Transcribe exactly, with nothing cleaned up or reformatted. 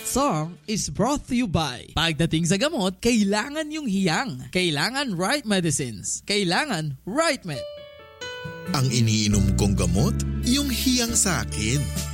song is brought to you by pagdating sa gamot, kailangan yung hiyang. Kailangan right medicines. Kailangan right med. Ang iniinom kong gamot, yung hiyang sa akin.